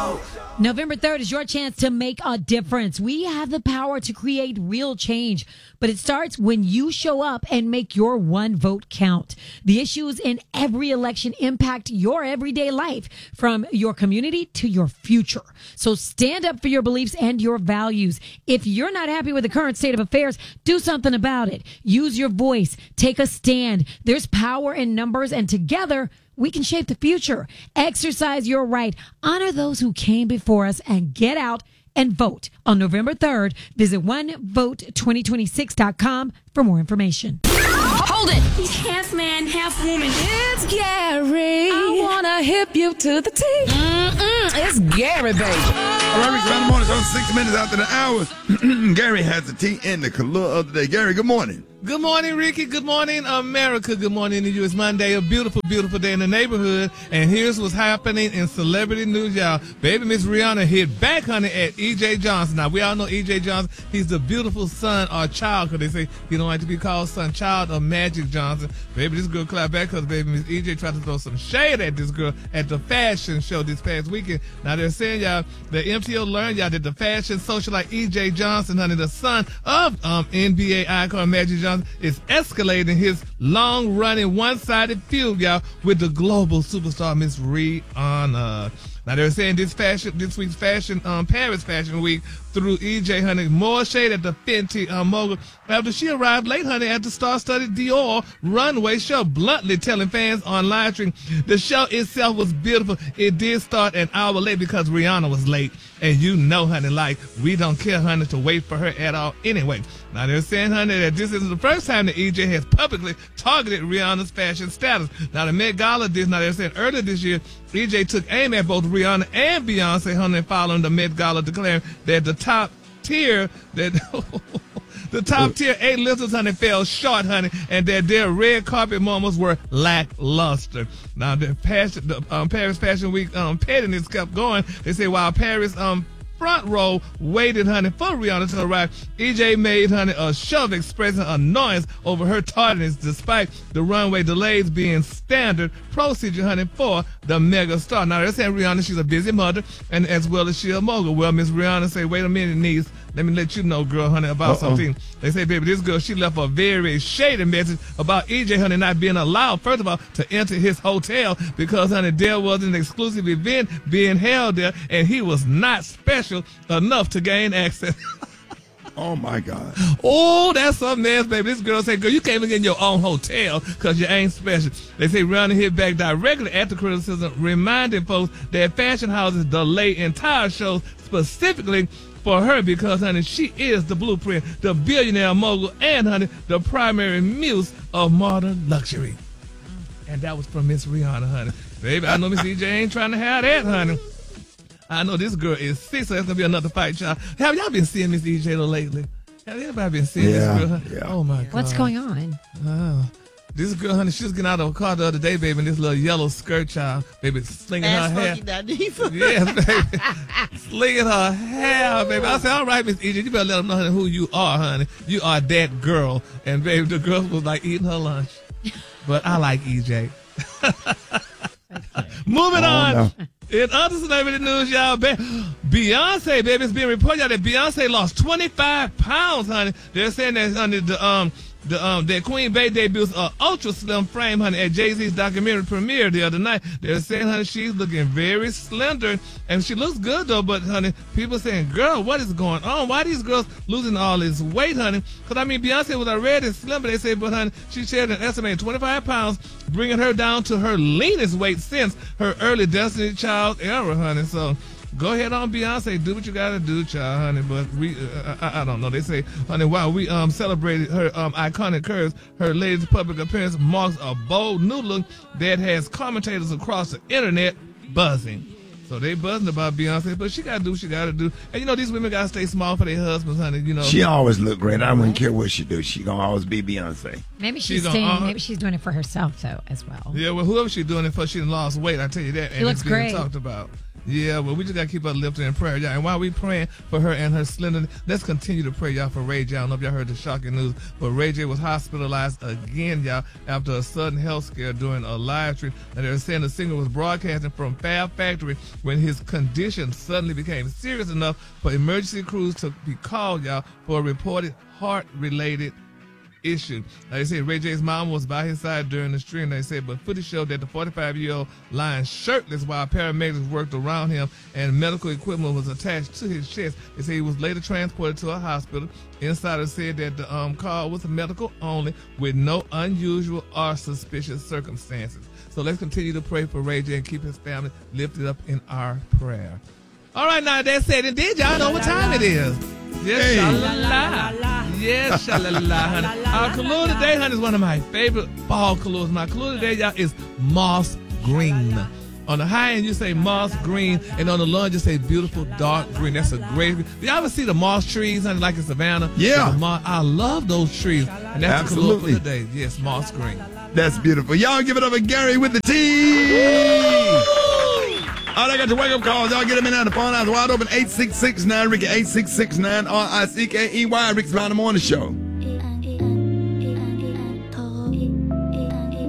November 3rd is your chance to make a difference. We have the power to create real change, but it starts when you show up and make your one vote count. The issues in every election impact your everyday life, from your community to your future. So stand up for your beliefs and your values. If you're not happy with the current state of affairs, do something about it. Use your voice. Take a stand. There's power in numbers, and together, we can shape the future. Exercise your right. Honor those who came before us and get out and vote on November 3rd. Visit onevote2026.com for more information. Hold it! He's half man, half woman. It's Gary. I wanna hip you to the T. It's Gary, baby. All right, Ricky, around the morning, so 6 minutes after the hour. Gary has the tea in the color of the day. Gary, good morning. Good morning, Ricky. Good morning, America. Good morning to you. It's Monday, a beautiful, beautiful day in the neighborhood. And here's what's happening in celebrity news, y'all. Baby Miss Rihanna hit back, honey, at E.J. Johnson. Now, we all know E.J. Johnson. He's the beautiful son or child, because they say he don't like to be called son, child, or Magic Johnson. Baby, this girl clapped back because baby Miss E.J. tried to throw some shade at this girl at the fashion show this past weekend. Now, they're saying, y'all, the MTO learned, y'all, that the fashion socialite E.J. Johnson, honey, the son of NBA icon Magic Johnson, is escalating his long-running one-sided feud, y'all, with the global superstar Miss Rihanna. Now, they're saying this week's Paris Fashion Week threw E.J. honey more shade at the Fenty mogul after she arrived late, honey, at the star-studded Dior runway show, bluntly telling fans on live stream the show itself was beautiful. It did start an hour late because Rihanna was late, and you know, honey, like, we don't care, honey, to wait for her at all anyway. Now, they're saying, honey, that this isn't the first time that E.J. has publicly targeted Rihanna's fashion status. Now, the Met Gala did. Now, they're saying earlier this year, E.J. took aim at both Rihanna and Beyonce, honey, following the Met Gala declaring that the top tier A-listers, honey, fell short, honey, and that their red carpet moments were lackluster. Now, the Paris Fashion Week pettiness kept going. They say while Paris front row waited, honey, for Rihanna to arrive, E.J. made, honey, a show of expressing annoyance over her tardiness despite the runway delays being standard procedure, honey, for the mega star. Now, they're saying Rihanna, she's a busy mother, and as well as she a mogul. Well, Miss Rihanna say, wait a minute, niece, let me let you know, girl, honey, about something. They say, baby, this girl, she left a very shady message about E.J., honey, not being allowed, first of all, to enter his hotel because, honey, there was an exclusive event being held there, and he was not special enough to gain access. Oh, my God. Oh, that's something else, baby. This girl say, girl, you can't even get in your own hotel because you ain't special. They say Rihanna hit back directly at the criticism, reminding folks that fashion houses delay entire shows specifically for her because, honey, she is the blueprint, the billionaire mogul, and, honey, the primary muse of modern luxury. And that was from Miss Rihanna, honey. Baby, I know Miss E.J. ain't trying to have that, honey. I know this girl is sick, so that's going to be another fight, y'all. Have y'all been seeing Miss E.J. lately? Have anybody been seeing this girl? Yeah. Oh, my God. What's going on? This girl, honey, she was getting out of a car the other day, baby, in this little yellow skirt, child. Baby, slinging her hair. Yes, baby. Slinging her hair, baby. I said, all right, Miss E.J., you better let them know, honey, who you are, honey. You are that girl. And, baby, the girl was, like, eating her lunch. But I like E.J. Moving on. No. In other celebrity news, y'all, Beyonce, baby, it's being reported that Beyonce lost 25 pounds, honey. They're saying that under that Queen Bey debuts a ultra slim frame, honey, at Jay-Z's documentary premiere the other night. They're saying, honey, she's looking very slender, and she looks good though. But, honey, people saying, girl, what is going on? Why these girls losing all this weight, honey? Because I mean, Beyonce was already slim, but they say, but honey, she shed an estimated 25 pounds, bringing her down to her leanest weight since her early Destiny Child era, honey. So go ahead on, Beyonce. Do what you got to do, child, honey. But we, I don't know. They say, honey, while we celebrated her iconic curves, her latest public appearance marks a bold new look that has commentators across the internet buzzing. So they buzzing about Beyonce, but she got to do what she got to do. And, you know, these women got to stay small for their husbands, honey, you know. She always look great. I wouldn't care what she do. She going to always be Beyonce. Maybe she's maybe she's doing it for herself, though, as well. Yeah, well, whoever she's doing it for, she lost weight, I tell you that. She looks great. Talked about. Yeah, well, we just got to keep her lifted in prayer, y'all. And while we praying for her and her slender, let's continue to pray, y'all, for Ray J. I don't know if y'all heard the shocking news, but Ray J was hospitalized again, y'all, after a sudden health scare during a live stream. And they're saying the singer was broadcasting from Fab Factory when his condition suddenly became serious enough for emergency crews to be called, y'all, for a reported heart-related issue. They said Ray J's mom was by his side during the stream. They said, but footage showed that the 45-year-old lying shirtless while paramedics worked around him and medical equipment was attached to his chest. They said he was later transported to a hospital. Insiders said that the call was medical only with no unusual or suspicious circumstances. So let's continue to pray for Ray J and keep his family lifted up in our prayer. All right, now that said and did, y'all know what time it is. Yes, shalala. Yes, shalala, honey. Our color today, honey, is one of my favorite fall colors. My color today, y'all, is moss green. On the high end, you say moss green, and on the low end, you say beautiful dark green. That's a great. Do y'all ever see the moss trees, honey, like in Savannah? Yeah. I love those trees. And that's absolutely the color for today. Yes, moss green. That's beautiful. Y'all give it up for Gary with the T. All I got your wake-up calls. Y'all get them in on the phone lines wide open. 866-9-RICKY, 866-9-RICKEY. Rick's Around the Morning Show.